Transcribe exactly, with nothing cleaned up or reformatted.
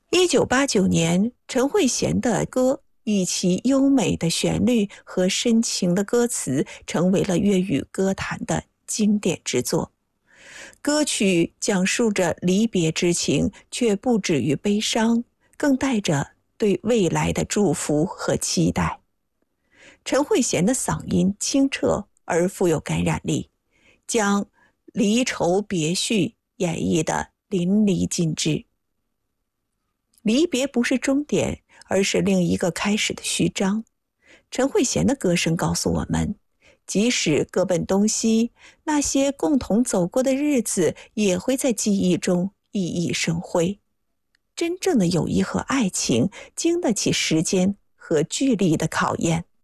一九八九年，陈慧娴的歌以其优美的旋律和深情的歌词，成为了粤语歌坛的经典之作。歌曲讲述着离别之情，却不止于悲伤，更带着对未来的祝福和期待。陈慧娴的嗓音清澈而富有感染力，将离愁别绪演绎得淋漓尽致。离别不是终点，而是另一个开始的序章。陈慧娴的歌声告诉我们，即使各奔东西，那些共同走过的日子也会在记忆中熠熠生辉。真正的友谊和爱情经得起时间和距离的考验。